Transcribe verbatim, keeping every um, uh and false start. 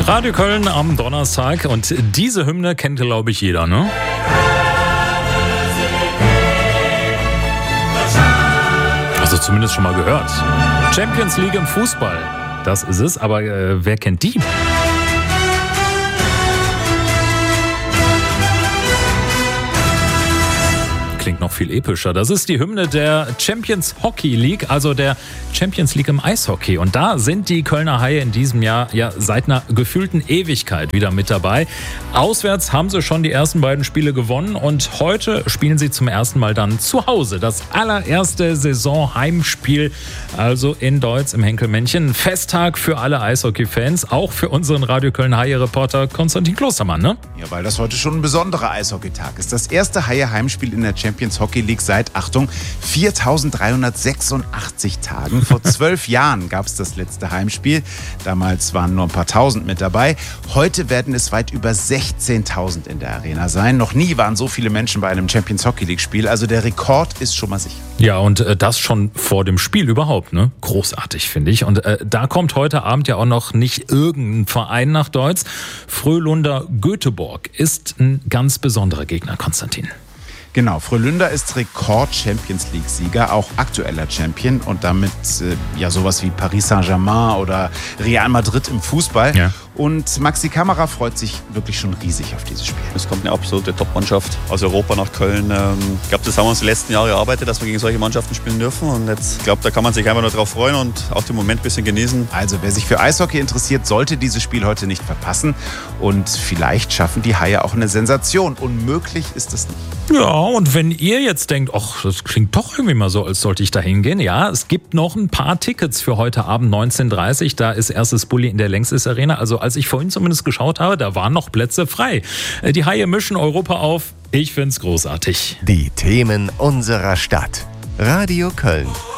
Radio Köln am Donnerstag und diese Hymne kennt, glaube ich, jeder, ne? Also zumindest schon mal gehört. Champions League im Fußball, das ist es, aber äh, wer kennt die? Klingt noch viel epischer. Das ist die Hymne der Champions Hockey League, also der Champions League im Eishockey. Und da sind die Kölner Haie in diesem Jahr ja seit einer gefühlten Ewigkeit wieder mit dabei. Auswärts haben sie schon die ersten beiden Spiele gewonnen und heute spielen sie zum ersten Mal dann zu Hause. Das allererste Saison-Heimspiel, also in Deutz im Henkelmännchen. Festtag für alle Eishockey-Fans, auch für unseren Radio Köln Haie-Reporter Konstantin Klostermann, ne? Ja, weil das heute schon ein besonderer Eishockeytag ist. Das erste Haie-Heimspiel in der Champions Hockey League seit, Achtung, viertausenddreihundertsechsundachtzig Tagen. Vor zwölf Jahren gab es das letzte Heimspiel. Damals waren nur ein paar Tausend mit dabei. Heute werden es weit über sechzehntausend in der Arena sein. Noch nie waren so viele Menschen bei einem Champions Hockey League Spiel. Also der Rekord ist schon mal sicher. Ja, und äh, das schon vor dem Spiel überhaupt, ne? Großartig, finde ich. Und äh, da kommt heute Abend ja auch noch nicht irgendein Verein nach Deutz. Frölunda Göteborg ist ein ganz besonderer Gegner, Konstantin. Genau, Frölunda ist Rekord-Champions-League-Sieger, auch aktueller Champion und damit äh, ja sowas wie Paris Saint-Germain oder Real Madrid im Fußball. Ja. Und Maxi Kamera freut sich wirklich schon riesig auf dieses Spiel. Es kommt eine absolute Top-Mannschaft aus Europa nach Köln. Ich glaube, das haben wir uns die letzten Jahre erarbeitet, dass wir gegen solche Mannschaften spielen dürfen. Und jetzt, ich glaube, da kann man sich einfach nur drauf freuen und auch den Moment ein bisschen genießen. Also, wer sich für Eishockey interessiert, sollte dieses Spiel heute nicht verpassen. Und vielleicht schaffen die Haie auch eine Sensation. Unmöglich ist es nicht. Ja, und wenn ihr jetzt denkt, ach, das klingt doch irgendwie mal so, als sollte ich da hingehen. Ja, es gibt noch ein paar Tickets für heute Abend neunzehn Uhr dreißig. Da ist erstes Bulli in der Längstes Arena. Also als ich vorhin zumindest geschaut habe, da waren noch Plätze frei. Die Haie mischen Europa auf. Ich find's großartig. Die Themen unserer Stadt. Radio Köln.